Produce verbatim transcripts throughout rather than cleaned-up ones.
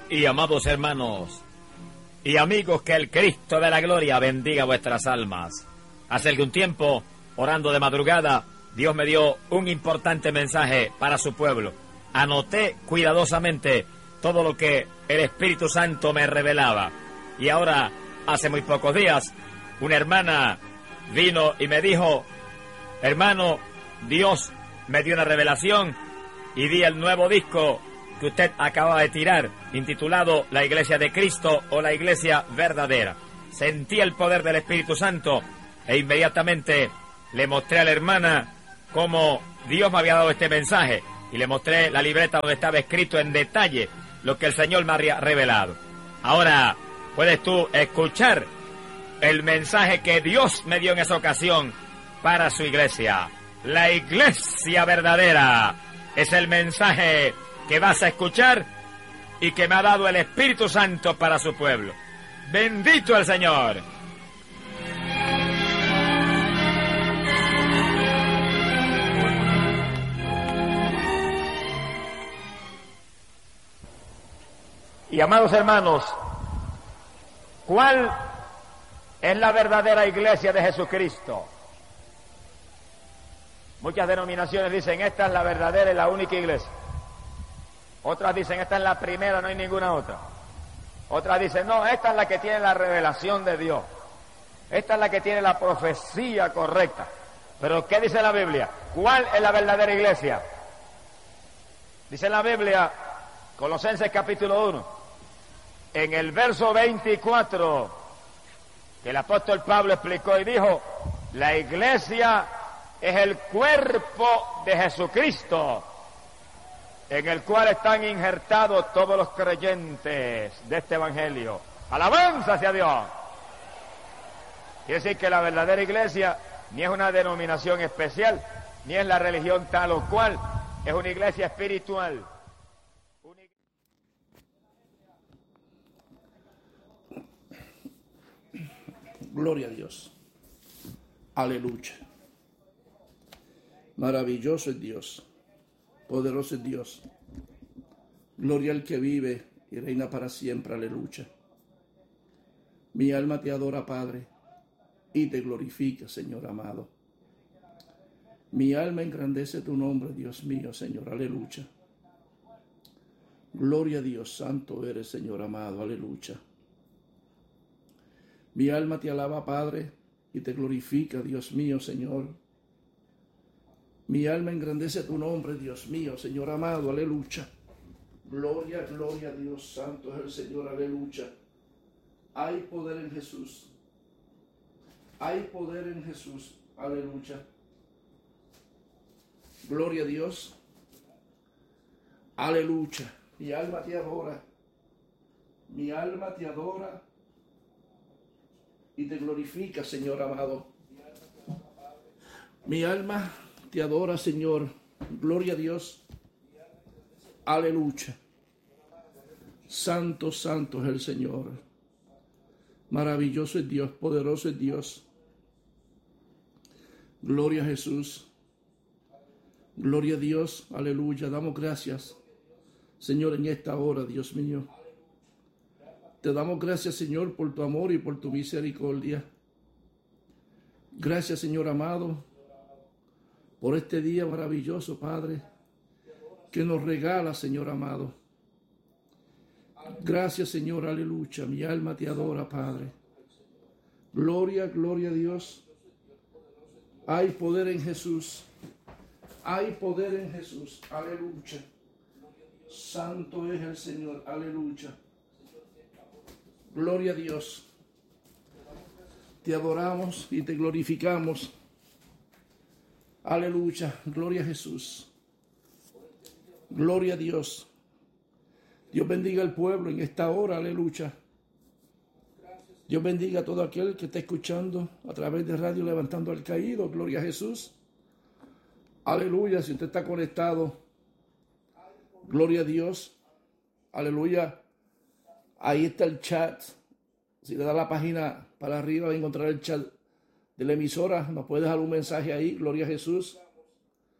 y amados hermanos y amigos, que el Cristo de la gloria bendiga vuestras almas. Hace algún tiempo, orando de madrugada, Dios me dio un importante mensaje para su pueblo. Anoté cuidadosamente todo lo que el Espíritu Santo me revelaba. Y ahora, hace muy pocos días, una hermana vino y me dijo: hermano, Dios me dio una revelación y di el nuevo disco que usted acaba de tirar, intitulado La Iglesia de Cristo o La Iglesia Verdadera. Sentí el poder del Espíritu Santo e inmediatamente le mostré a la hermana cómo Dios me había dado este mensaje y le mostré la libreta donde estaba escrito en detalle lo que el Señor me había revelado. Ahora puedes tú escuchar el mensaje que Dios me dio en esa ocasión para su iglesia. La Iglesia Verdadera es el mensaje que vas a escuchar y que me ha dado el Espíritu Santo para su pueblo. ¡Bendito el Señor! Y amados hermanos, ¿cuál es la verdadera iglesia de Jesucristo? Muchas denominaciones dicen: esta es la verdadera y la única iglesia. Otras dicen: esta es la primera, no hay ninguna otra. Otras dicen: no, esta es la que tiene la revelación de Dios. Esta es la que tiene la profecía correcta. Pero ¿qué dice la Biblia? ¿Cuál es la verdadera iglesia? Dice la Biblia, Colosenses capítulo uno, en el verso veinticuatro, que el apóstol Pablo explicó y dijo: la iglesia es el cuerpo de Jesucristo, en el cual están injertados todos los creyentes de este evangelio. ¡Alabanza hacia Dios! Quiere decir que la verdadera iglesia ni es una denominación especial, ni es la religión tal o cual, es una iglesia espiritual. Una... Gloria a Dios. Aleluya. Maravilloso es Dios. Poderoso es Dios. Gloria al que vive y reina para siempre. Aleluya. Mi alma te adora, Padre, y te glorifica, Señor amado. Mi alma engrandece tu nombre, Dios mío, Señor. Aleluya. Gloria a Dios, santo eres, Señor amado. Aleluya. Mi alma te alaba, Padre, y te glorifica, Dios mío, Señor. Mi alma engrandece tu nombre, Dios mío, Señor amado, aleluya. Gloria, gloria a Dios, santo es el Señor, aleluya. Hay poder en Jesús. Hay poder en Jesús, aleluya. Gloria a Dios. Aleluya. Mi alma te adora. Mi alma te adora y te glorifica, Señor amado. Mi alma te adora, Señor. Gloria a Dios. Aleluya. Santo, santo es el Señor. Maravilloso es Dios, poderoso es Dios. Gloria a Jesús. Gloria a Dios. Aleluya. Damos gracias, Señor, en esta hora, Dios mío. Te damos gracias, Señor, por tu amor y por tu misericordia. Gracias, Señor amado, por este día maravilloso, Padre, que nos regala, Señor amado. Gracias, Señor, aleluya. Mi alma te adora, Padre. Gloria, gloria a Dios. Hay poder en Jesús. Hay poder en Jesús. Aleluya. Santo es el Señor. Aleluya. Gloria a Dios. Te adoramos y te glorificamos. Aleluya. Gloria a Jesús. Gloria a Dios. Dios bendiga al pueblo en esta hora. Aleluya. Dios bendiga a todo aquel que está escuchando a través de Radio Levantando al Caído. Gloria a Jesús. Aleluya. Si usted está conectado, gloria a Dios. Aleluya. Ahí está el chat. Si le da la página para arriba va a encontrar el chat de la emisora. Nos puede dejar un mensaje ahí. Gloria a Jesús.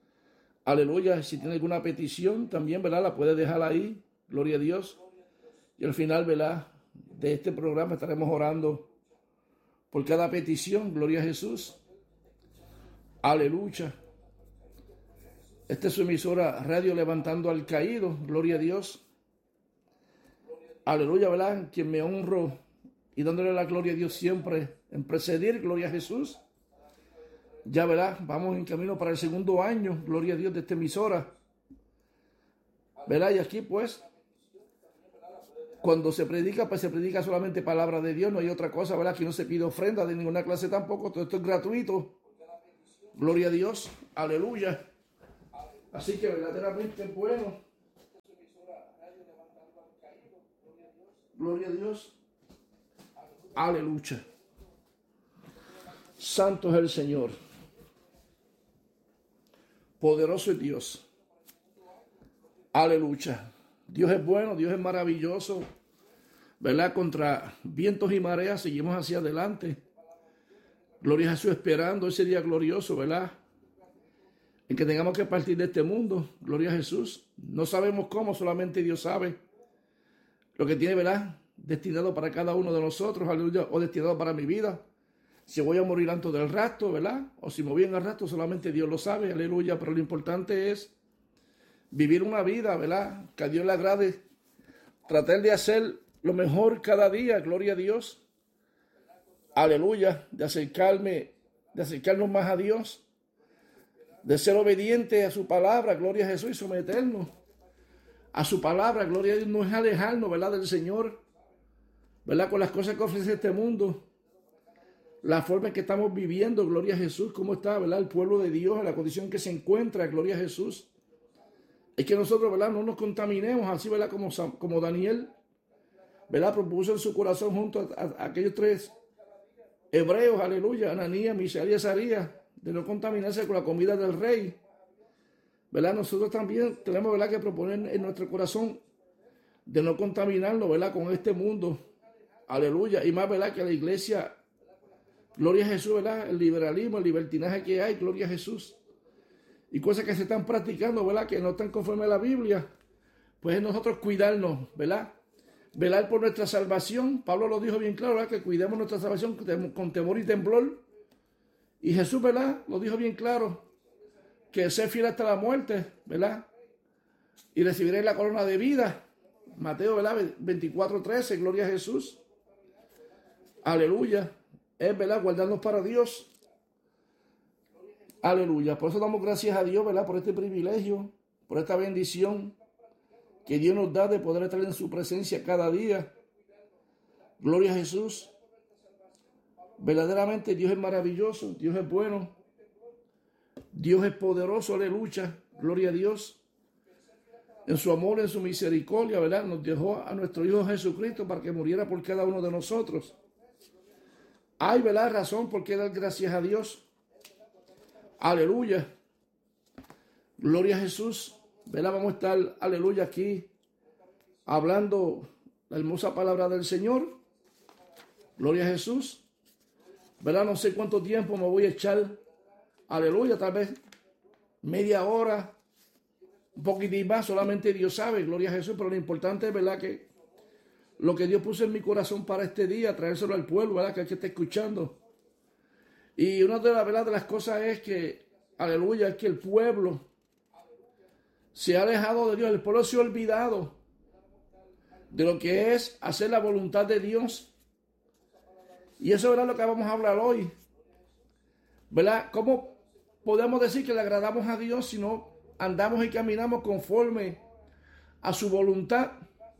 Aleluya. Si tiene alguna petición también, ¿verdad? La puede dejar ahí. Gloria a Dios. Y al final, ¿verdad?, de este programa estaremos orando por cada petición. Gloria a Jesús. Aleluya. Esta es su emisora Radio Levantando al Caído. Gloria a Dios. Aleluya, ¿verdad? Quien me honro y dándole la gloria a Dios siempre en precedir. Gloria a Jesús. Ya, ¿verdad? Vamos en camino para el segundo año. Gloria a Dios de esta emisora. ¿Verdad? Y aquí pues, cuando se predica, pues se predica solamente palabra de Dios. No hay otra cosa, ¿verdad? Que no se pide ofrenda de ninguna clase tampoco. Todo esto es gratuito. Gloria a Dios. Aleluya. Así que verdaderamente es bueno. Gloria a Dios. Aleluya. Santo es el Señor. Poderoso es Dios. Aleluya. Dios es bueno, Dios es maravilloso. ¿Verdad? Contra vientos y mareas seguimos hacia adelante. Gloria a Jesús, esperando ese día glorioso, ¿verdad?, en que tengamos que partir de este mundo. Gloria a Jesús. No sabemos cómo, solamente Dios sabe lo que tiene, ¿verdad?, destinado para cada uno de nosotros, aleluya, o destinado para mi vida. Si voy a morir antes del rapto, ¿verdad?, o si me voy en el rapto, solamente Dios lo sabe, aleluya. Pero lo importante es vivir una vida, ¿verdad?, que a Dios le agrade. Tratar de hacer lo mejor cada día, gloria a Dios. Aleluya, de acercarme, de acercarnos más a Dios. De ser obediente a su palabra, gloria a Jesús, y someternos a su palabra, gloria a Dios. No es alejarnos, ¿verdad?, del Señor, ¿verdad?, con las cosas que ofrece este mundo, la forma en que estamos viviendo, gloria a Jesús, cómo está, ¿verdad?, el pueblo de Dios, en la condición en que se encuentra, gloria a Jesús. Es que nosotros, ¿verdad?, no nos contaminemos así, ¿verdad?, como, como Daniel, ¿verdad?, propuso en su corazón junto a, a aquellos tres hebreos, aleluya, Ananías, Misael y Azarías, de no contaminarse con la comida del rey, ¿verdad? Nosotros también tenemos, ¿verdad?, que proponer en nuestro corazón de no contaminarnos, ¿verdad?, con este mundo, aleluya. Y más, ¿verdad?, que la iglesia, gloria a Jesús, ¿verdad?, el liberalismo, el libertinaje que hay, gloria a Jesús, y cosas que se están practicando, ¿verdad?, que no están conforme a la Biblia. Pues es nosotros cuidarnos, ¿verdad?, velar por nuestra salvación. Pablo lo dijo bien claro, ¿verdad?, que cuidemos nuestra salvación con temor y temblor. Y Jesús, ¿verdad?, lo dijo bien claro, que ser fiel hasta la muerte, ¿verdad?, y recibiréis la corona de vida. Mateo, ¿verdad?, veinticuatro trece, gloria a Jesús. Aleluya. Es, ¿verdad?, guardarnos para Dios. Aleluya. Por eso damos gracias a Dios, ¿verdad?, por este privilegio, por esta bendición que Dios nos da de poder estar en su presencia cada día. Gloria a Jesús. Verdaderamente Dios es maravilloso, Dios es bueno, Dios es poderoso, aleluya, gloria a Dios. En su amor, en su misericordia, ¿verdad?, nos dejó a nuestro Hijo Jesucristo para que muriera por cada uno de nosotros. Hay, ¿verdad?, razón por qué dar gracias a Dios. Aleluya. Gloria a Jesús. ¿Verdad? Vamos a estar, aleluya, aquí hablando la hermosa palabra del Señor. Gloria a Jesús. ¿Verdad? No sé cuánto tiempo me voy a echar. Aleluya, tal vez media hora, un poquitín más, solamente Dios sabe, gloria a Jesús. Pero lo importante es, ¿verdad?, que lo que Dios puso en mi corazón para este día, traérselo al pueblo, ¿verdad?, que hay que estar escuchando. Y una de las, ¿verdad?, de las cosas es que, aleluya, es que el pueblo se ha alejado de Dios. El pueblo se ha olvidado de lo que es hacer la voluntad de Dios. Y eso es lo que vamos a hablar hoy, ¿verdad? ¿Cómo podemos decir que le agradamos a Dios si no andamos y caminamos conforme a su voluntad?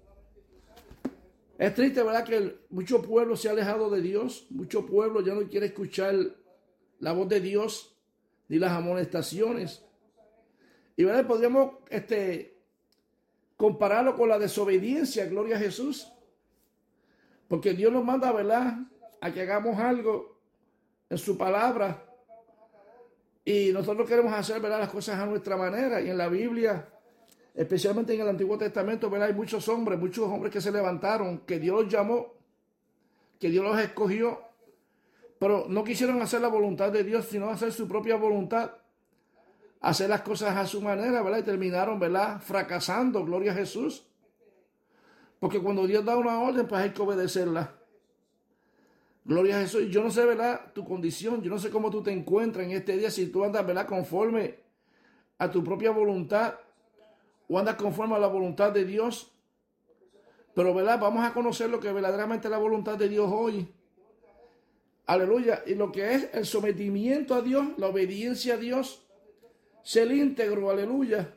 Es triste, ¿verdad?, que el, mucho pueblo se ha alejado de Dios. Mucho pueblo ya no quiere escuchar la voz de Dios ni las amonestaciones. Y, ¿verdad?, podríamos este, compararlo con la desobediencia, gloria a Jesús. Porque Dios nos manda, ¿verdad?, a que hagamos algo en su palabra. Y nosotros queremos hacer, ¿verdad?, las cosas a nuestra manera. Y en la Biblia, especialmente en el Antiguo Testamento, ¿verdad?, hay muchos hombres, muchos hombres que se levantaron, que Dios los llamó, que Dios los escogió, pero no quisieron hacer la voluntad de Dios, sino hacer su propia voluntad, hacer las cosas a su manera, ¿verdad? Y terminaron, ¿verdad?, fracasando, gloria a Jesús. Porque cuando Dios da una orden, pues hay que obedecerla. Gloria a Jesús. Yo no sé, ¿verdad?, tu condición. Yo no sé cómo tú te encuentras en este día. Si tú andas, ¿verdad?, conforme a tu propia voluntad o andas conforme a la voluntad de Dios. Pero, ¿verdad?, vamos a conocer lo que verdaderamente es la voluntad de Dios hoy. Aleluya. Y lo que es el sometimiento a Dios, la obediencia a Dios, ser íntegro, aleluya.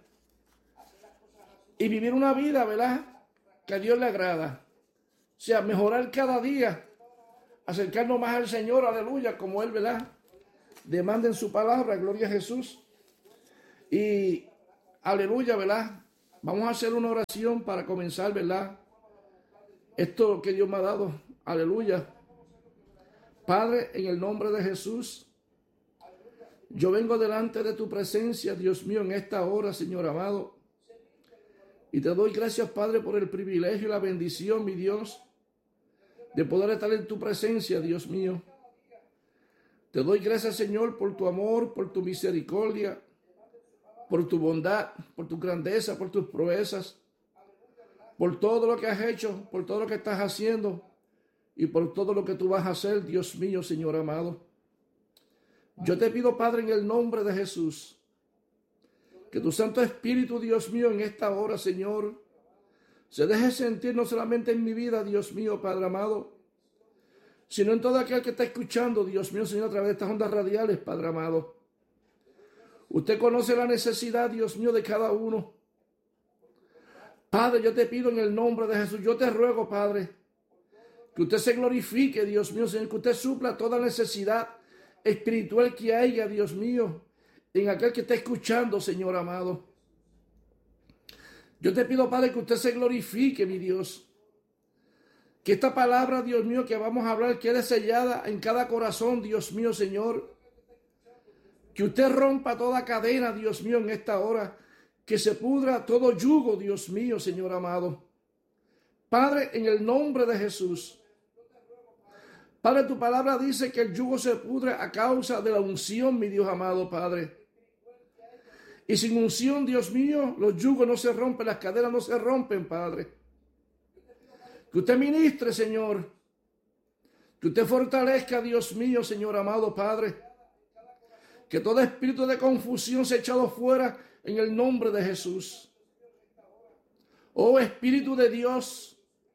Y vivir una vida, ¿verdad?, que a Dios le agrada. O sea, mejorar cada día, acercarnos más al Señor, aleluya, como Él, ¿verdad?, demanda en su palabra, gloria a Jesús. Y, aleluya, ¿verdad?, vamos a hacer una oración para comenzar, ¿verdad?, esto que Dios me ha dado, aleluya. Padre, en el nombre de Jesús, yo vengo delante de tu presencia, Dios mío, en esta hora, Señor amado. Y te doy gracias, Padre, por el privilegio y la bendición, mi Dios, de poder estar en tu presencia, Dios mío. Te doy gracias, Señor, por tu amor, por tu misericordia, por tu bondad, por tu grandeza, por tus proezas, por todo lo que has hecho, por todo lo que estás haciendo y por todo lo que tú vas a hacer, Dios mío, Señor amado. Yo te pido, Padre, en el nombre de Jesús, que tu Santo Espíritu, Dios mío, en esta hora, Señor, se deje sentir no solamente en mi vida, Dios mío, Padre amado, sino en todo aquel que está escuchando, Dios mío, Señor, a través de estas ondas radiales, Padre amado. Usted conoce la necesidad, Dios mío, de cada uno. Padre, yo te pido en el nombre de Jesús, yo te ruego, Padre, que usted se glorifique, Dios mío, Señor, que usted supla toda necesidad espiritual que haya, Dios mío, en aquel que está escuchando, Señor amado. Yo te pido, Padre, que usted se glorifique, mi Dios. Que esta palabra, Dios mío, que vamos a hablar, quede sellada en cada corazón, Dios mío, Señor. Que usted rompa toda cadena, Dios mío, en esta hora. Que se pudra todo yugo, Dios mío, Señor amado. Padre, en el nombre de Jesús. Padre, tu palabra dice que el yugo se pudre a causa de la unción, mi Dios amado, Padre. Y sin unción, Dios mío, los yugos no se rompen, las cadenas no se rompen, Padre. Que usted ministre, Señor. Que usted fortalezca, Dios mío, Señor amado, Padre. Que todo espíritu de confusión sea echado fuera en el nombre de Jesús. Oh Espíritu de Dios,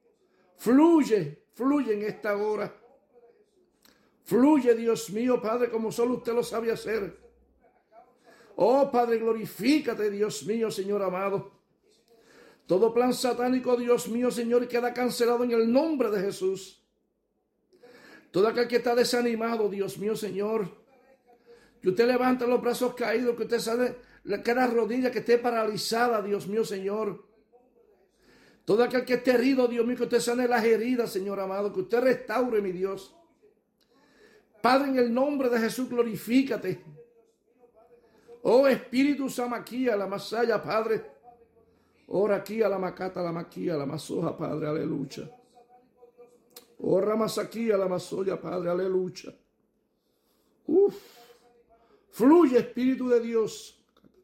fluye, fluye en esta hora. Fluye, Dios mío, Padre, como solo usted lo sabe hacer. Oh, Padre, glorifícate, Dios mío, Señor amado. Todo plan satánico, Dios mío, Señor, queda cancelado en el nombre de Jesús. Todo aquel que está desanimado, Dios mío, Señor, que usted levante los brazos caídos, que usted sane cada rodilla que esté paralizada, Dios mío, Señor. Todo aquel que esté herido, Dios mío, que usted sane las heridas, Señor amado, que usted restaure, mi Dios. Padre, en el nombre de Jesús, glorifícate. Oh Espíritu Samaquía, la Masaya, Padre. Ora aquí a la Macata, la Maquía, la Masoja, Padre, aleluya. Oh Ramasaquía, la Masoya, Padre, aleluya. Uf. Fluye, Espíritu de Dios.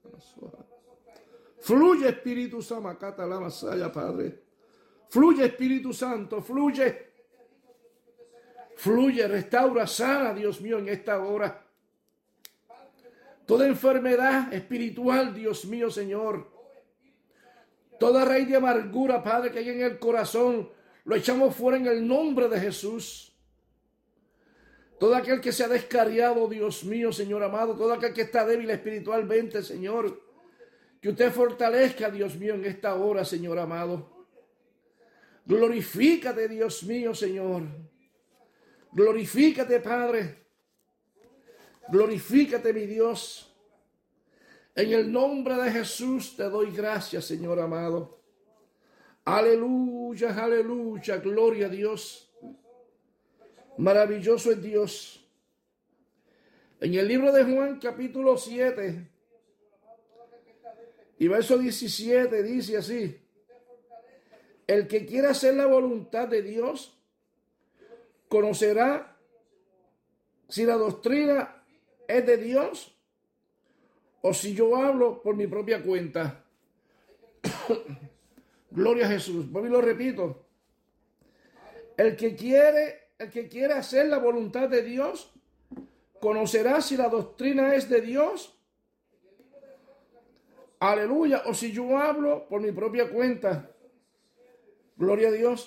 Fluye, Espíritu Samacata, la Masaya, Padre. Fluye, Espíritu Santo, fluye. Fluye, restaura, sana, Dios mío, en esta hora. Toda enfermedad espiritual, Dios mío, Señor. Toda raíz de amargura, Padre, que hay en el corazón, lo echamos fuera en el nombre de Jesús. Todo aquel que se ha descarriado, Dios mío, Señor amado, todo aquel que está débil espiritualmente, Señor, que usted fortalezca, Dios mío, en esta hora, Señor amado. Glorifícate, Dios mío, Señor. Glorifícate, Padre. Glorifícate, mi Dios. En el nombre de Jesús te doy gracias, Señor amado. Aleluya, aleluya, gloria a Dios. Maravilloso es Dios. En el libro de Juan, capítulo siete, y verso diecisiete, dice así: el que quiera hacer la voluntad de Dios, conocerá si la doctrina es de Dios o si yo hablo por mi propia cuenta. Gloria a Jesús. Vuelvo y lo repito. El que quiere, el que quiere hacer la voluntad de Dios, conocerá si la doctrina es de Dios. Aleluya. O si yo hablo por mi propia cuenta. Gloria a Dios.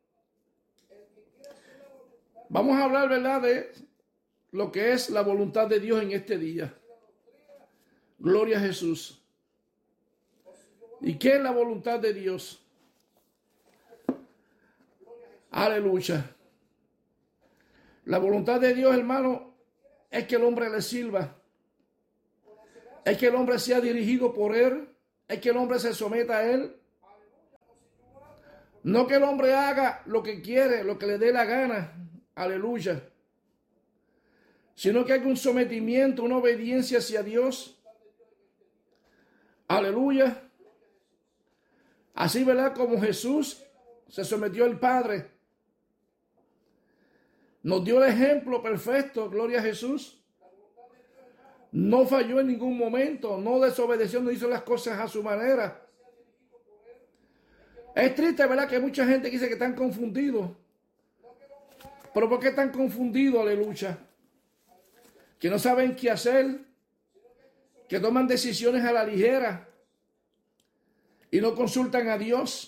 Vamos a hablar, ¿verdad?, de lo que es la voluntad de Dios en este día. Gloria a Jesús. ¿Y qué es la voluntad de Dios? Aleluya. La voluntad de Dios, hermano, es que el hombre le sirva. Es que el hombre sea dirigido por Él. Es que el hombre se someta a Él. No que el hombre haga lo que quiere, lo que le dé la gana. Aleluya. Sino que haya un sometimiento, una obediencia hacia Dios. Aleluya. Así, ¿verdad? Como Jesús se sometió al Padre. Nos dio el ejemplo perfecto, gloria a Jesús. No falló en ningún momento, no desobedeció, no hizo las cosas a su manera. Es triste, ¿verdad?, que hay mucha gente que dice que están confundidos. ¿Pero por qué están confundidos? Aleluya. Que no saben qué hacer, que toman decisiones a la ligera y no consultan a Dios.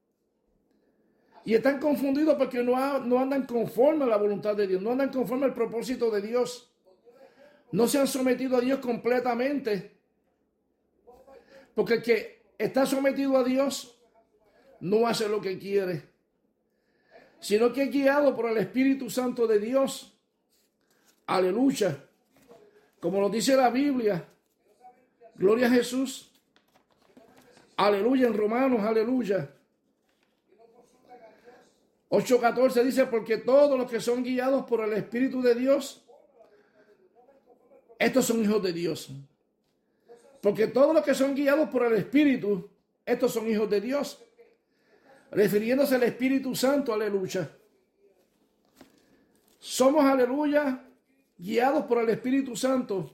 Y están confundidos porque no, no andan conforme a la voluntad de Dios, no andan conforme al propósito de Dios. No se han sometido a Dios completamente. Porque el que está sometido a Dios no hace lo que quiere, sino que es guiado por el Espíritu Santo de Dios. Aleluya. Como nos dice la Biblia. Gloria a Jesús. Aleluya en Romanos, aleluya. ocho catorce dice, porque todos los que son guiados por el Espíritu de Dios, estos son hijos de Dios. Porque todos los que son guiados por el Espíritu, estos son hijos de Dios. Refiriéndose al Espíritu Santo, aleluya. Somos, aleluya, guiados por el Espíritu Santo.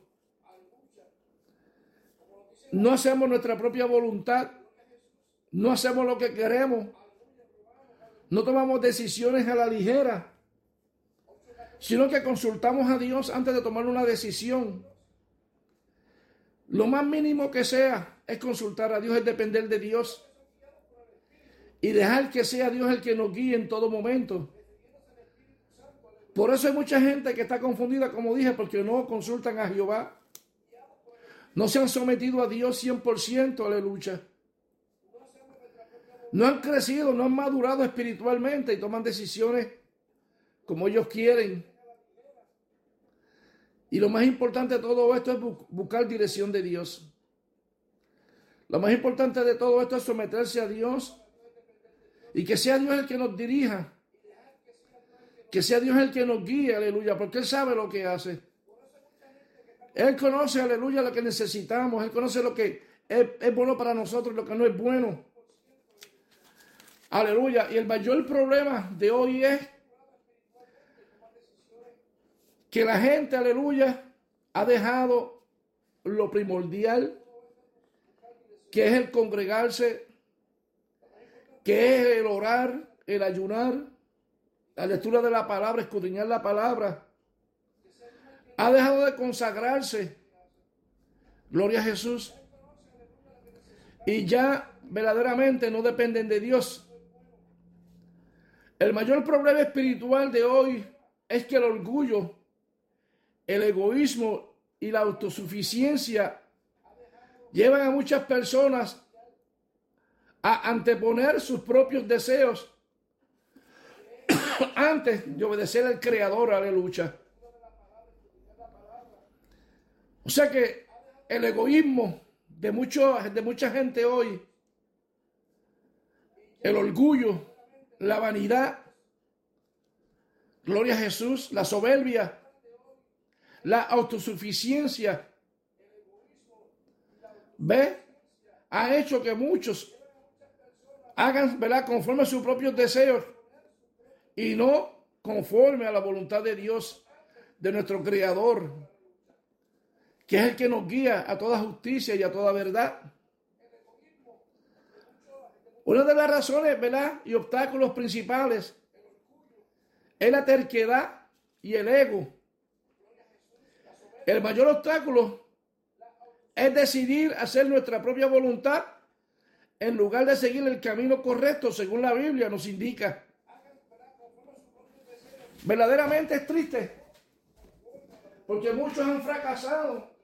No hacemos nuestra propia voluntad. No hacemos lo que queremos. No tomamos decisiones a la ligera, sino que consultamos a Dios antes de tomar una decisión. Lo más mínimo que sea es consultar a Dios, es depender de Dios y dejar que sea Dios el que nos guíe en todo momento. Por eso hay mucha gente que está confundida, como dije, porque no consultan a Jehová. No se han sometido a Dios cien por ciento, aleluya. No han crecido, no han madurado espiritualmente y toman decisiones como ellos quieren. Y lo más importante de todo esto es bu- buscar dirección de Dios. Lo más importante de todo esto es someterse a Dios y que sea Dios el que nos dirija. Que sea Dios el que nos guíe, aleluya, porque Él sabe lo que hace. Él conoce, aleluya, lo que necesitamos. Él conoce lo que es, es bueno para nosotros y lo que no es bueno. Aleluya. Y el mayor problema de hoy es que la gente, aleluya, ha dejado lo primordial, que es el congregarse, que es el orar, el ayunar, la lectura de la palabra, escudriñar la palabra. Ha dejado de consagrarse. Gloria a Jesús. Y ya verdaderamente no dependen de Dios. El mayor problema espiritual de hoy es que el orgullo, el egoísmo y la autosuficiencia llevan a muchas personas a anteponer sus propios deseos antes de obedecer al Creador, aleluya. O sea que el egoísmo de, mucho, de mucha gente hoy, el orgullo, la vanidad, gloria a Jesús, la soberbia, la autosuficiencia, ¿ve? Ha hecho que muchos hagan, ¿verdad?, conforme a sus propios deseos y no conforme a la voluntad de Dios, de nuestro Creador, que es el que nos guía a toda justicia y a toda verdad. Una de las razones, ¿verdad?, y obstáculos principales es la terquedad y el ego. El mayor obstáculo es decidir hacer nuestra propia voluntad en lugar de seguir el camino correcto según la Biblia nos indica. Verdaderamente es triste porque muchos han fracasado.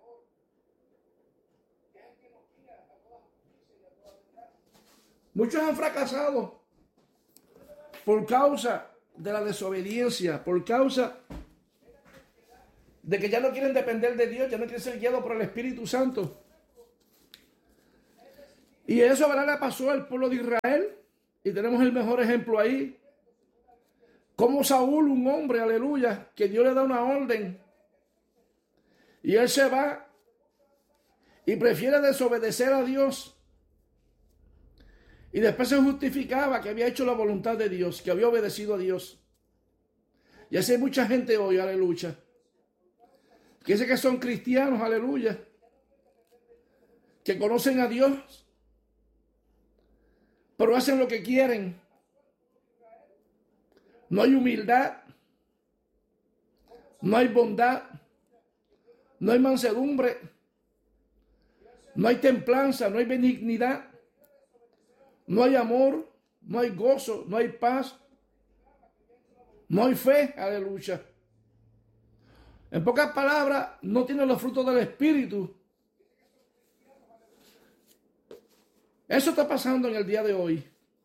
Muchos han fracasado por causa de la desobediencia, por causa de que ya no quieren depender de Dios, ya no quieren ser guiados por el Espíritu Santo. Y eso, ¿verdad?, le pasó al pueblo de Israel. Y tenemos el mejor ejemplo ahí. Como Saúl, un hombre, aleluya, que Dios le da una orden. Y él se va y prefiere desobedecer a Dios. Y después se justificaba que había hecho la voluntad de Dios, que había obedecido a Dios. Y así hay mucha gente hoy, aleluya, que dice que son cristianos, aleluya, que conocen a Dios, pero hacen lo que quieren. No hay humildad, no hay bondad, no hay mansedumbre, no hay templanza, no hay benignidad, no hay amor, no hay gozo, no hay paz, no hay fe, aleluya. En pocas palabras, no tienen los frutos del Espíritu. Eso está pasando en el día de hoy,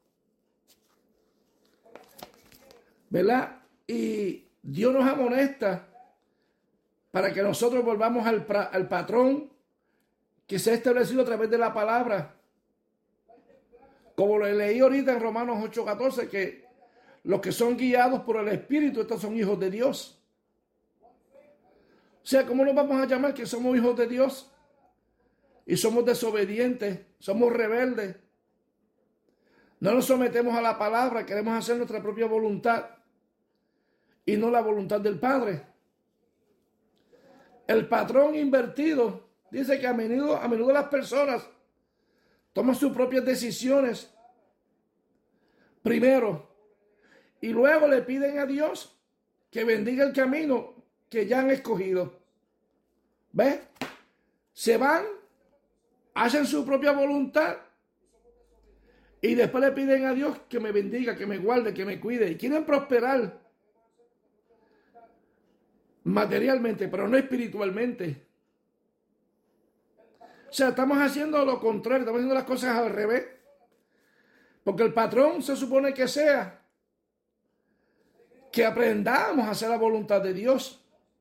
¿verdad? Y Dios nos amonesta para que nosotros volvamos al, al patrón que se ha establecido a través de la palabra. Como lo leí ahorita en Romanos ocho catorce, que los que son guiados por el Espíritu, estos son hijos de Dios. O sea, ¿cómo nos vamos a llamar que somos hijos de Dios? Y somos desobedientes, somos rebeldes. No nos sometemos a la palabra, queremos hacer nuestra propia voluntad y no la voluntad del Padre. El patrón invertido dice que a menudo, a menudo las personas toman sus propias decisiones primero y luego le piden a Dios que bendiga el camino que ya han escogido. ¿Ves? Se van, hacen su propia voluntad y después le piden a Dios que me bendiga, que me guarde, que me cuide. Y quieren prosperar materialmente, pero no espiritualmente. O sea, estamos haciendo lo contrario, estamos haciendo las cosas al revés. Porque el patrón se supone que sea que aprendamos a hacer la voluntad de Dios.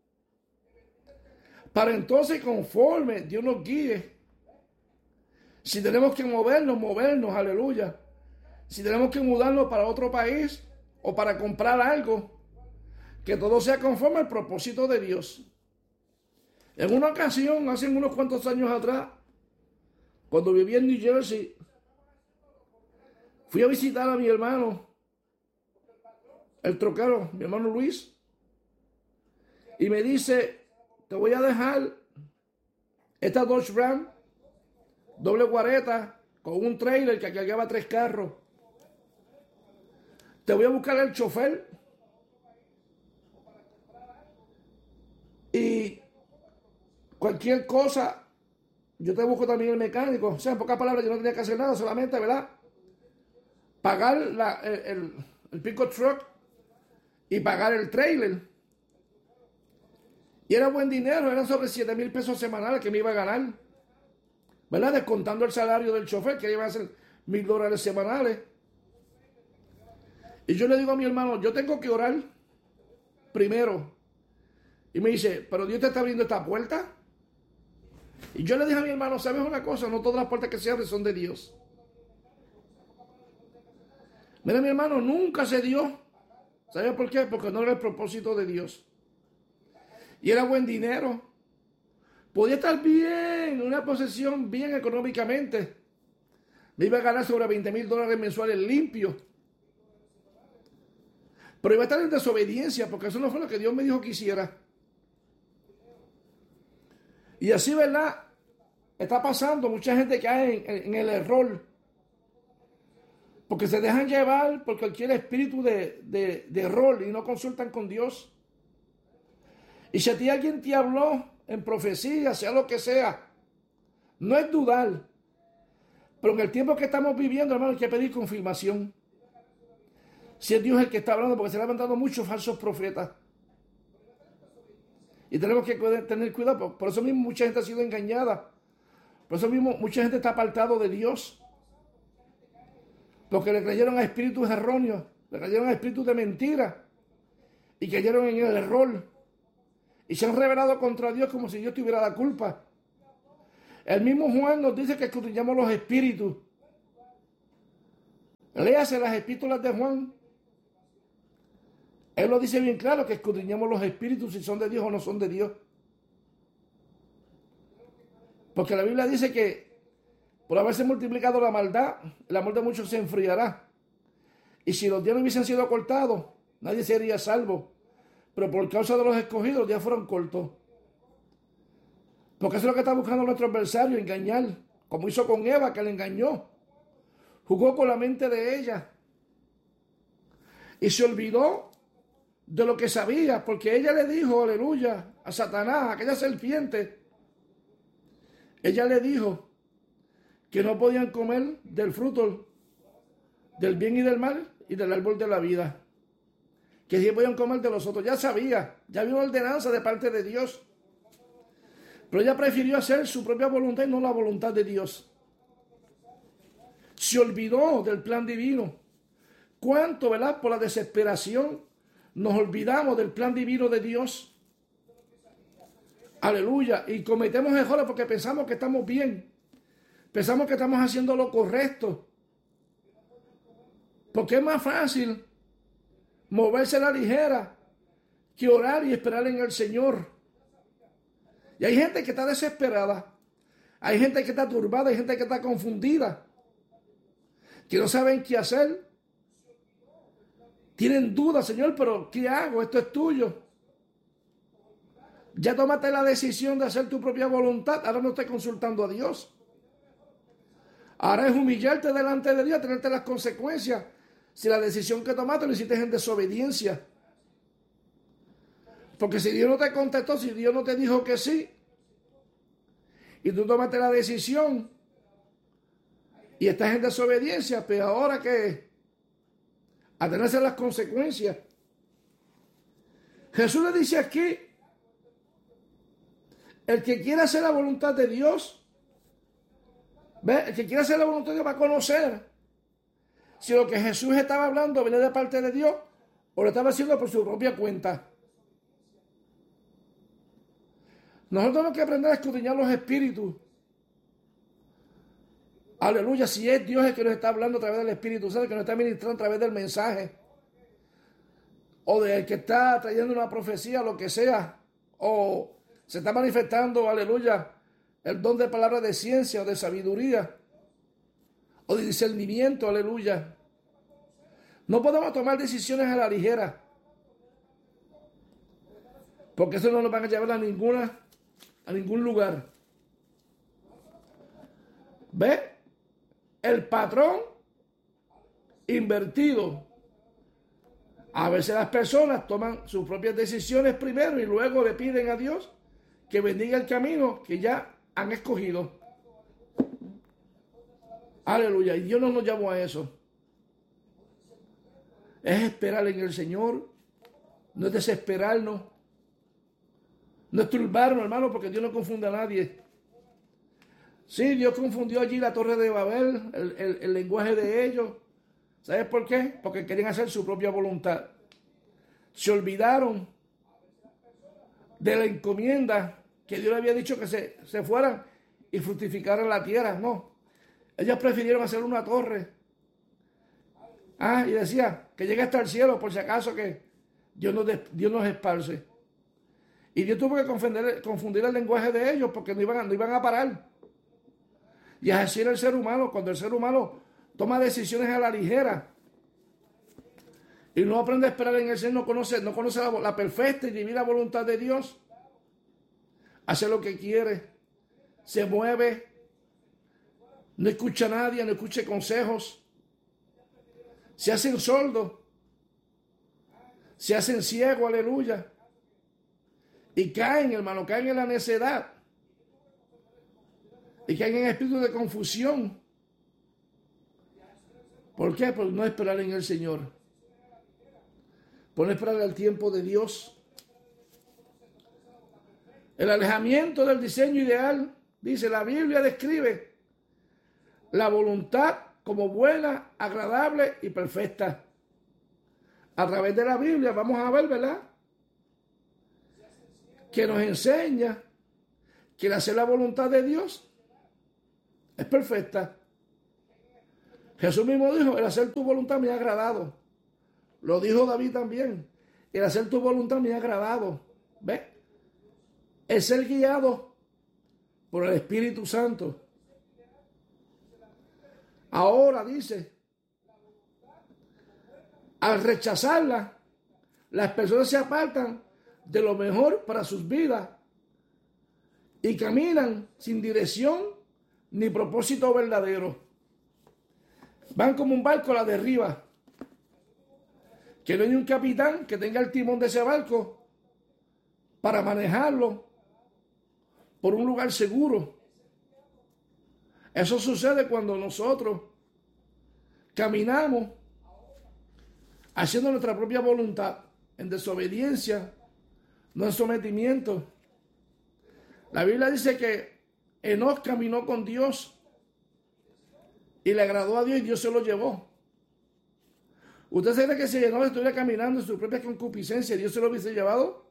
Para entonces, conforme Dios nos guíe, si tenemos que movernos, movernos, aleluya. Si tenemos que mudarnos para otro país o para comprar algo, que todo sea conforme al propósito de Dios. En una ocasión, hace unos cuantos años atrás, cuando vivía en New Jersey, fui a visitar a mi hermano, el troquero, mi hermano Luis, y me dice: te voy a dejar esta Dodge Ram, doble guareta, con un trailer que cargaba tres carros. Te voy a buscar el chofer. Y cualquier cosa, yo te busco también el mecánico. O sea, en pocas palabras, yo no tenía que hacer nada, solamente, ¿verdad?, pagar la, el, el, el pick-up truck y pagar el trailer. Y era buen dinero, eran sobre siete mil pesos semanales que me iba a ganar, ¿verdad? Descontando el salario del chofer, que iba a ser mil dólares semanales. Y yo le digo a mi hermano: yo tengo que orar primero. Y me dice: pero Dios te está abriendo esta puerta. Y yo le dije a mi hermano: ¿sabes una cosa? No todas las puertas que se abren son de Dios. Mira, mi hermano, nunca se dio. ¿Sabes por qué? Porque no era el propósito de Dios. Y era buen dinero. Podía estar bien, en una posesión bien económicamente. Me iba a ganar sobre veinte mil dólares mensuales limpios. Pero iba a estar en desobediencia, porque eso no fue lo que Dios me dijo que hiciera. Y así, ¿verdad?, está pasando. Mucha gente cae en, en el error Porque se dejan llevar por cualquier espíritu de, de, de error y no consultan con Dios. Y si a ti alguien te habló en profecía, sea lo que sea, no es dudar. Pero en el tiempo que estamos viviendo, hermano, hay que pedir confirmación. Si es Dios el que está hablando, porque se han levantado muchos falsos profetas. Y tenemos que tener cuidado. Por eso mismo mucha gente ha sido engañada. Por eso mismo mucha gente está apartado de Dios. Porque le creyeron a espíritus erróneos, le creyeron a espíritus de mentira y cayeron en el error. Y se han rebelado contra Dios como si Dios tuviera la culpa. El mismo Juan nos dice que escudriñamos los espíritus. Léase las epístolas de Juan. Él lo dice bien claro, que escudriñamos los espíritus si son de Dios o no son de Dios. Porque la Biblia dice que por haberse multiplicado la maldad, el amor de muchos se enfriará. Y si los días no hubiesen sido cortados, nadie sería salvo. Pero por causa de los escogidos, los días fueron cortos. Porque eso es lo que está buscando nuestro adversario, engañar. Como hizo con Eva, que le engañó. Jugó con la mente de ella. Y se olvidó de lo que sabía, porque ella le dijo, aleluya, a Satanás, a aquella serpiente. Ella le dijo que no podían comer del fruto del bien y del mal y del árbol de la vida. Que sí podían comer de los otros. Ya sabía, ya había una ordenanza de parte de Dios. Pero ella prefirió hacer su propia voluntad y no la voluntad de Dios. Se olvidó del plan divino. ¿Cuánto, verdad? Por la desesperación nos olvidamos del plan divino de Dios. Aleluya. Y cometemos errores porque pensamos que estamos bien. Pensamos que estamos haciendo lo correcto. Porque es más fácil moverse a la ligera que orar y esperar en el Señor. Y hay gente que está desesperada. Hay gente que está turbada. Hay gente que está confundida. Que no saben qué hacer. Tienen dudas, Señor, pero ¿qué hago? Esto es tuyo. Ya tomaste la decisión de hacer tu propia voluntad. Ahora no estás consultando a Dios. Ahora es humillarte delante de Dios, tenerte las consecuencias. Si la decisión que tomaste lo hiciste en desobediencia. Porque si Dios no te contestó, si Dios no te dijo que sí, y tú tomaste la decisión, y estás en desobediencia, pero ahora que a tenerse las consecuencias. Jesús le dice aquí, el que quiera hacer la voluntad de Dios, ¿ve? El que quiera hacer la voluntad de Dios va a conocer si lo que Jesús estaba hablando viene de parte de Dios o lo estaba haciendo por su propia cuenta. Nosotros tenemos que aprender a escudriñar los espíritus. Aleluya, si es Dios el que nos está hablando a través del Espíritu Santo, que nos está ministrando a través del mensaje, o del que está trayendo una profecía, lo que sea, o se está manifestando, aleluya, el don de palabra de ciencia o de sabiduría, o de discernimiento, aleluya. No podemos tomar decisiones a la ligera, porque eso no nos va a llevar a ninguna, a ningún lugar. ¿Ve? El patrón invertido. A veces las personas toman sus propias decisiones primero y luego le piden a Dios que bendiga el camino que ya han escogido. Aleluya. Y Dios no nos llamó a eso. Es esperar en el Señor. No es desesperarnos. No es turbarnos, hermano, porque Dios no confunde a nadie. Sí, Dios confundió allí la torre de Babel, el, el, el lenguaje de ellos. ¿Sabes por qué? Porque querían hacer su propia voluntad. Se olvidaron de la encomienda que Dios le había dicho que se, se fueran y fructificaran la tierra. No, ellos prefirieron hacer una torre. Ah, y decía que llegue hasta el cielo por si acaso que Dios nos, Dios nos esparce. Y Dios tuvo que confundir, confundir el lenguaje de ellos porque no iban, no iban a parar. Y así era el ser humano, cuando el ser humano toma decisiones a la ligera y no aprende a esperar en el Señor, no conoce, no conoce la, la perfecta y divina voluntad de Dios, hace lo que quiere, se mueve, no escucha a nadie, no escucha consejos. se hacen sordos, se hacen ciegos, aleluya, y caen, hermano, caen en la necedad, y caen en espíritu de confusión. ¿Por qué? Por no esperar en el Señor, por no esperar el tiempo de Dios. El alejamiento del diseño ideal, dice la Biblia, describe la voluntad como buena, agradable y perfecta. A través de la Biblia vamos a ver, ¿verdad?, que nos enseña que el hacer la voluntad de Dios es perfecta. Jesús mismo dijo, el hacer tu voluntad me ha agradado. Lo dijo David también, el hacer tu voluntad me ha agradado. ¿Ves? El ser guiado por el Espíritu Santo. Ahora dice, al rechazarla, las personas se apartan de lo mejor para sus vidas y caminan sin dirección ni propósito verdadero. Van como un barco a la deriva, que no hay un capitán que tenga el timón de ese barco para manejarlo por un lugar seguro. Eso sucede cuando nosotros caminamos haciendo nuestra propia voluntad en desobediencia, no en sometimiento. La Biblia dice que Enoc caminó con Dios y le agradó a Dios y Dios se lo llevó. ¿Usted sabe que si Enoc estuviera caminando en su propia concupiscencia, Dios se lo hubiese llevado?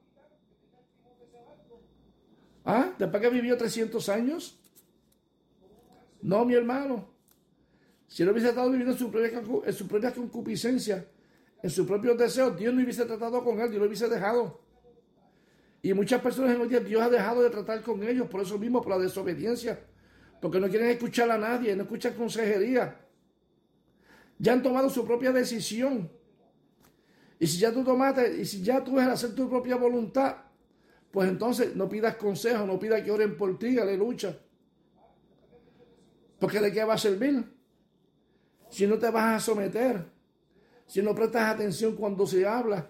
¿Ah? ¿Después que vivió trescientos años? No, mi hermano. Si él hubiese estado viviendo en su propia, en su propia concupiscencia, en sus propios deseos, Dios no hubiese tratado con él, Dios lo hubiese dejado. Y muchas personas en hoy día, Dios ha dejado de tratar con ellos, por eso mismo, por la desobediencia, porque no quieren escuchar a nadie, no escuchan consejería. Ya han tomado su propia decisión. Y si ya tú tomaste, y si ya tú vas a hacer tu propia voluntad, pues entonces no pidas consejo, no pidas que oren por ti, aleluya. Porque ¿de qué va a servir? Si no te vas a someter, si no prestas atención cuando se habla.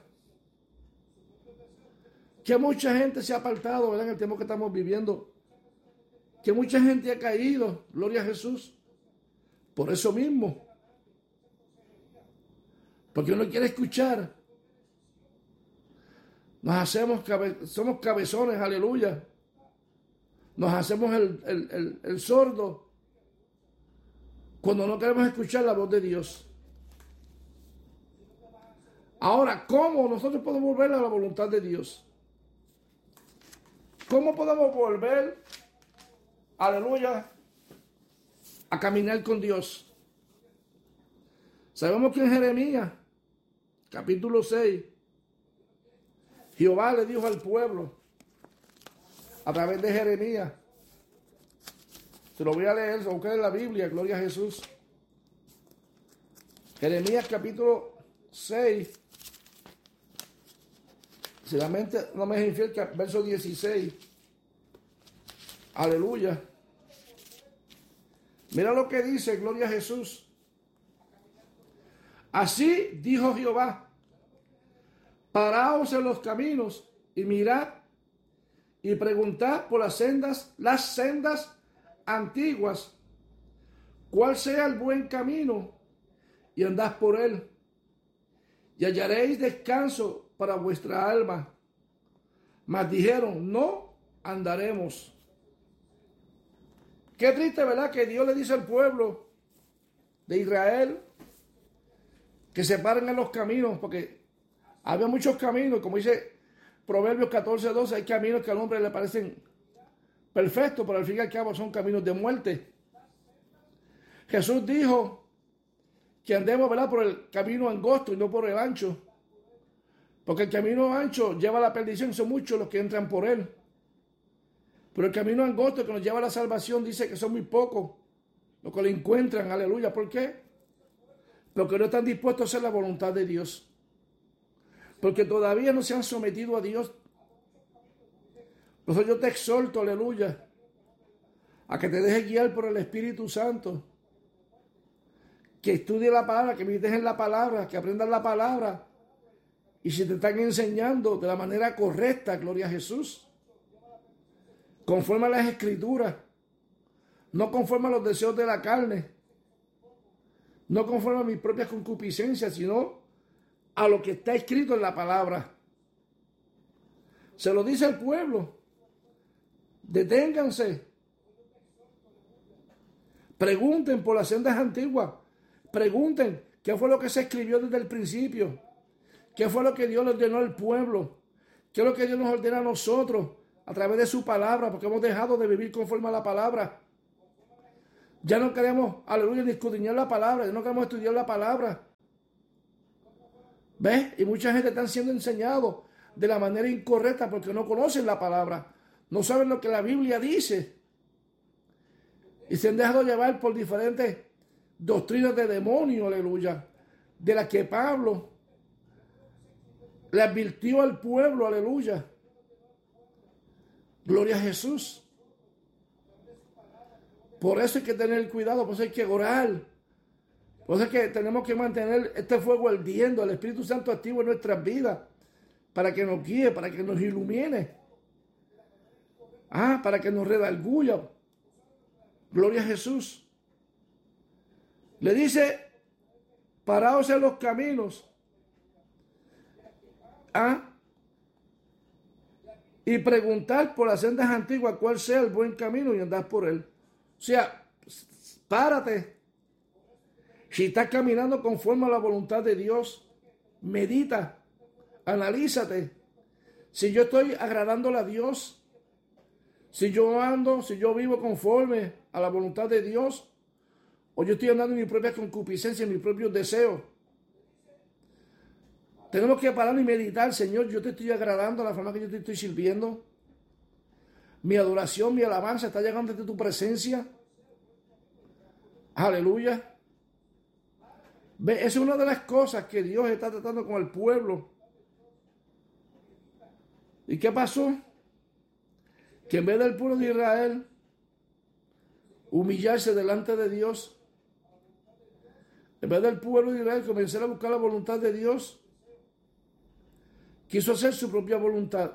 Que mucha gente se ha apartado, ¿verdad?, en el tiempo que estamos viviendo. Que mucha gente ha caído, gloria a Jesús. Por eso mismo. Porque uno quiere escuchar. Nos hacemos, cabe, somos cabezones, aleluya. Nos hacemos el, el, el, el sordo cuando no queremos escuchar la voz de Dios. Ahora, ¿cómo nosotros podemos volver a la voluntad de Dios? ¿Cómo podemos volver, aleluya, a caminar con Dios? Sabemos que en Jeremías, capítulo seis, Jehová le dijo al pueblo, a través de Jeremías, se lo voy a leer, se lo busca en la Biblia, gloria a Jesús. Jeremías capítulo seis, si la mente no me es infiel, verso dieciséis. Aleluya. Mira lo que dice, gloria a Jesús. Así dijo Jehová, paraos en los caminos y mirad y preguntad por las sendas, las sendas antiguas, cuál sea el buen camino, y andad por él, y hallaréis descanso para vuestra alma. Mas dijeron, no andaremos. Qué triste, ¿verdad?, que Dios le dice al pueblo de Israel que se paren en los caminos, porque había muchos caminos, como dice Proverbios catorce doce, hay caminos que al hombre le parecen perfectos, pero al fin y al cabo son caminos de muerte. Jesús dijo que andemos, ¿verdad?, por el camino angosto y no por el ancho, porque el camino ancho lleva a la perdición, son muchos los que entran por él. Pero el camino angosto que nos lleva a la salvación dice que son muy pocos los que lo encuentran, aleluya. ¿Por qué? Porque no están dispuestos a hacer la voluntad de Dios. Porque todavía no se han sometido a Dios. Por eso yo te exhorto, aleluya, a que te dejes guiar por el Espíritu Santo. que estudie la palabra, que medites en la palabra, que aprendas la palabra. Y si te están enseñando de la manera correcta, gloria a Jesús, conforme a las escrituras, no conforme a los deseos de la carne, no conforme a mis propias concupiscencias, sino a lo que está escrito en la palabra. Se lo dice el pueblo. Deténganse. Pregunten por las sendas antiguas. Pregunten qué fue lo que se escribió desde el principio. ¿Qué fue lo que Dios le ordenó al pueblo? ¿Qué es lo que Dios nos ordena a nosotros a través de su palabra? Porque hemos dejado de vivir conforme a la palabra. Ya no queremos, aleluya, ni escudriñar la palabra. Ya no queremos estudiar la palabra. ¿Ves? Y mucha gente está siendo enseñado de la manera incorrecta porque no conocen la palabra. No saben lo que la Biblia dice. Y se han dejado llevar por diferentes doctrinas de demonio, aleluya. De las que Pablo le advirtió al pueblo, aleluya. Gloria a Jesús. Por eso hay que tener cuidado, por eso hay que orar. Por eso es que tenemos que mantener este fuego ardiendo, el Espíritu Santo activo en nuestras vidas, para que nos guíe, para que nos ilumine. Ah, para que nos redarguya. Gloria a Jesús. Le dice, paraos en los caminos. Ah, y preguntar por las sendas antiguas cuál sea el buen camino y andar por él. O sea, párate. Si estás caminando conforme a la voluntad de Dios, medita, analízate. Si yo estoy agradándole a Dios, si yo ando, si yo vivo conforme a la voluntad de Dios, o yo estoy andando en mi propia concupiscencia, en mis propios deseos. Tenemos que parar y meditar, Señor, yo te estoy agradando la forma que yo te estoy sirviendo. Mi adoración, mi alabanza está llegando ante tu presencia. Aleluya. Ve, esa es una de las cosas que Dios está tratando con el pueblo. ¿Y qué pasó? Que en vez del pueblo de Israel humillarse delante de Dios, en vez del pueblo de Israel comenzar a buscar la voluntad de Dios, quiso hacer su propia voluntad.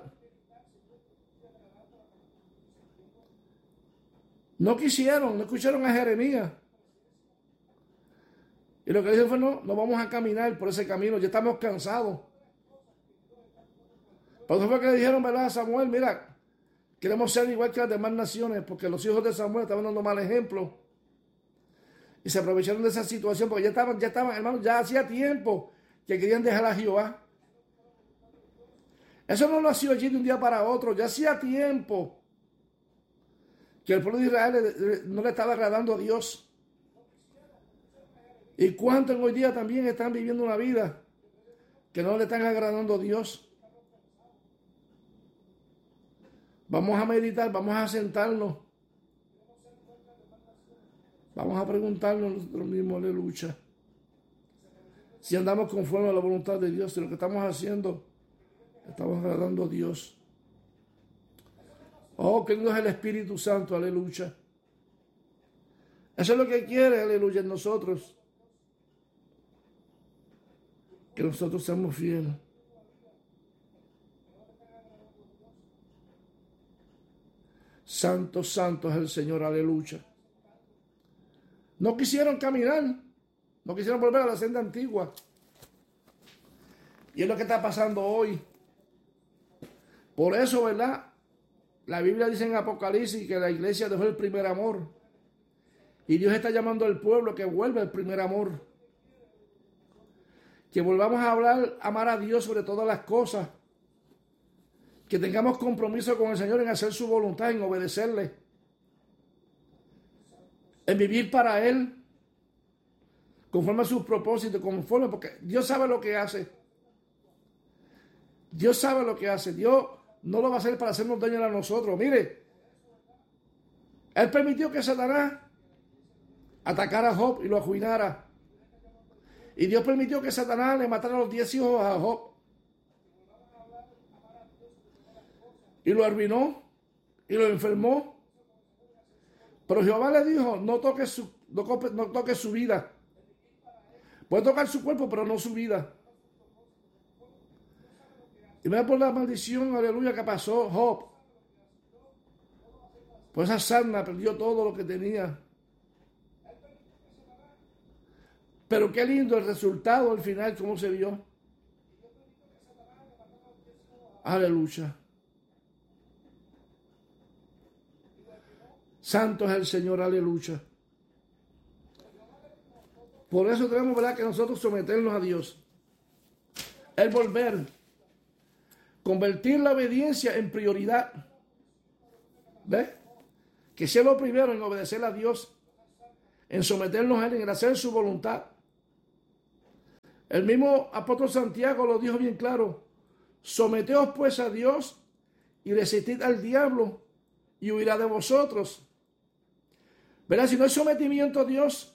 No quisieron, no escucharon a Jeremías. Y lo que dijo fue, no, no vamos a caminar por ese camino, ya estamos cansados. Por eso fue que le dijeron, ¿verdad, a Samuel? Mira, queremos ser igual que las demás naciones, porque los hijos de Samuel estaban dando mal ejemplo. Y se aprovecharon de esa situación, porque ya estaban, ya estaban, hermanos, ya hacía tiempo que querían dejar a Jehová. Eso no lo hacía allí de un día para otro, ya hacía tiempo que el pueblo de Israel no le estaba agradando a Dios. ¿Y cuántos hoy día también están viviendo una vida que no le están agradando a Dios? Vamos a meditar, vamos a sentarnos. Vamos a preguntarnos nosotros mismos, aleluya. Si andamos conforme a la voluntad de Dios, si lo que estamos haciendo, estamos agradando a Dios. Oh, que Dios es el Espíritu Santo, aleluya. Eso es lo que quiere, aleluya, en nosotros. Que nosotros seamos fieles. Santo, santo es el Señor, aleluya. No quisieron caminar, no quisieron volver a la senda antigua. Y es lo que está pasando hoy. Por eso, ¿verdad? La Biblia dice en Apocalipsis que la iglesia dejó el primer amor. Y Dios está llamando al pueblo que vuelva al primer amor. Que volvamos a hablar, amar a Dios sobre todas las cosas. Que tengamos compromiso con el Señor en hacer su voluntad, en obedecerle. En vivir para Él. Conforme a sus propósitos, conforme, porque Dios sabe lo que hace. Dios sabe lo que hace. Dios no lo va a hacer para hacernos daño a nosotros. Mire, Él permitió que Satanás atacara a Job y lo arruinara. Y Dios permitió que Satanás le matara a los diez hijos a Job. Y lo arruinó. Y lo enfermó. Pero Jehová le dijo, no toques su, no, no toques su vida. Puede tocar su cuerpo, pero no su vida. Y mira por la maldición, aleluya, que pasó Job. Por esa sarna perdió todo lo que tenía. Pero qué lindo el resultado al final, cómo se vio. Aleluya. Santo es el Señor, aleluya. Por eso tenemos, ¿verdad?, que nosotros someternos a Dios. El volver. Convertir la obediencia en prioridad. ¿Ves? Que sea lo primero en obedecer a Dios. En someternos a Él, en hacer su voluntad. El mismo apóstol Santiago lo dijo bien claro. Someteos pues a Dios y resistid al diablo y huirá de vosotros. ¿Verdad? Si no hay sometimiento a Dios,